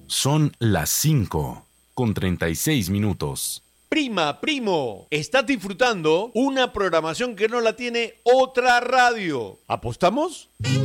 Son las 5:36. Prima, primo, estás disfrutando una programación que no la tiene otra radio. ¿Apostamos?